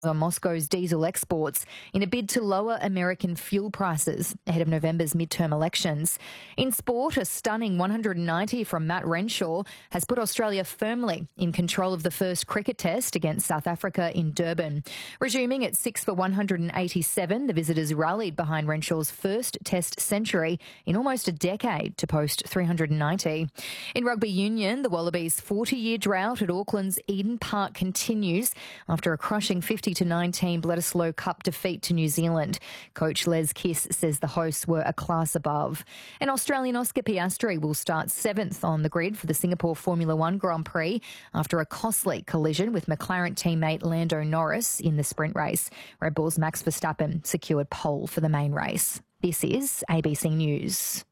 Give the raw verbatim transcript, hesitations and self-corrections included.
on Moscow's diesel exports in a bid to lower American fuel prices ahead of November's midterm elections. In sport, a stunning one hundred ninety from Matt Renshaw has put Australia firmly in control of the first cricket test against South Africa in Durban. Resuming at six for one hundred eighty-seven, the visitors rallied behind Renshaw's first test century in almost a decade to post three hundred ninety. In rugby union, the Wallabies' forty-year drought at Auckland's Eden Park continues after a crushing fifty to nineteen Bledisloe Cup defeat to New Zealand. Coach Les Kiss says the hosts were a class above. And Australian Oscar Piastri will start seventh on the grid for the Singapore Formula One Grand Prix after a costly collision with McLaren teammate Lando Norris in the sprint race. Red Bull's Max Verstappen secured pole for the main race. This is A B C News.